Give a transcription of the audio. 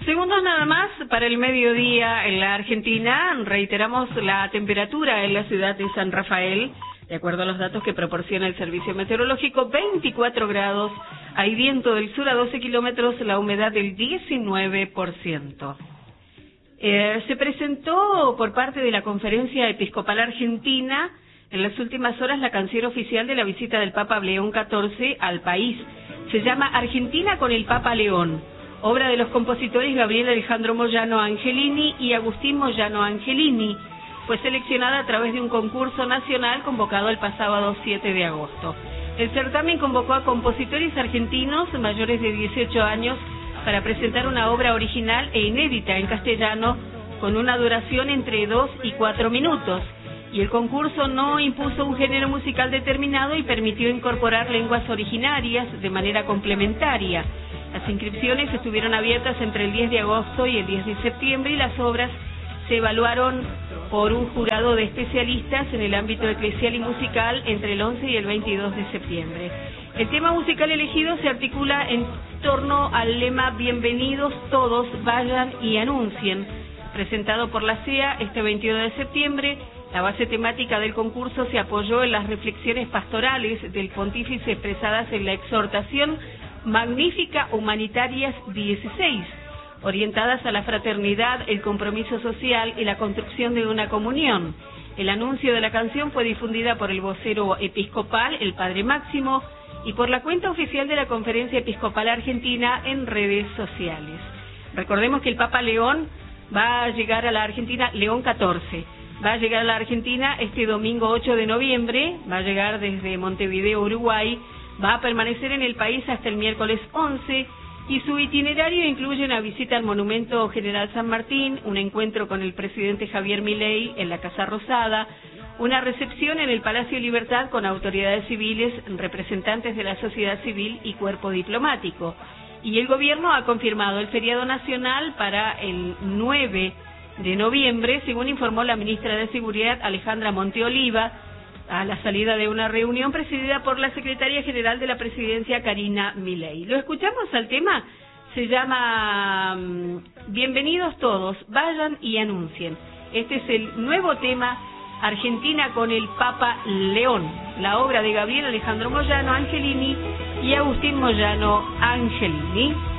Segundos nada más para el mediodía en la Argentina. Reiteramos la temperatura en la ciudad de San Rafael. De acuerdo a los datos que proporciona el Servicio Meteorológico, 24 grados, hay viento del sur a 12 kilómetros, la humedad del 19%. Se presentó por parte de la Conferencia Episcopal Argentina en las últimas horas la canción oficial de la visita del Papa León XIV al país. Se llama Argentina con el Papa León, obra de los compositores Gabriel Alejandro Moyano Angelini y Agustín Moyano Angelini. Fue seleccionada a través de un concurso nacional convocado el pasado 7 de agosto. El certamen convocó a compositores argentinos mayores de 18 años para presentar una obra original e inédita en castellano con una duración entre 2 y 4 minutos. Y el concurso no impuso un género musical determinado y permitió incorporar lenguas originarias de manera complementaria. Las inscripciones estuvieron abiertas entre el 10 de agosto y el 10 de septiembre y las obras se evaluaron por un jurado de especialistas en el ámbito eclesial y musical entre el 11 y el 22 de septiembre. El tema musical elegido se articula en torno al lema Bienvenidos todos, vayan y anuncien, presentado por la CEA este 22 de septiembre. La base temática del concurso se apoyó en las reflexiones pastorales del pontífice expresadas en la exhortación Magnífica Humanitarias 16, orientadas a la fraternidad, el compromiso social y la construcción de una comunión. El anuncio de la canción fue difundida por el vocero episcopal, el Padre Máximo, y por la cuenta oficial de la Conferencia Episcopal Argentina en redes sociales. Recordemos que el Papa León va a llegar a la Argentina, León XIV, va a llegar a la Argentina este domingo 8 de noviembre, va a llegar desde Montevideo, Uruguay, va a permanecer en el país hasta el miércoles 11 y su itinerario incluye una visita al Monumento General San Martín, un encuentro con el presidente Javier Milei en la Casa Rosada, una recepción en el Palacio Libertad con autoridades civiles, representantes de la sociedad civil y cuerpo diplomático. Y el gobierno ha confirmado el feriado nacional para el 9 de noviembre, según informó la ministra de Seguridad Alejandra Monteoliva, a la salida de una reunión presidida por la secretaria general de la presidencia, Karina Milei. ¿Lo escuchamos al tema? Se llama Bienvenidos todos, vayan y anuncien. Este es el nuevo tema, Argentina con el Papa León, la obra de Gabriel Alejandro Moyano Angelini y Agustín Moyano Angelini.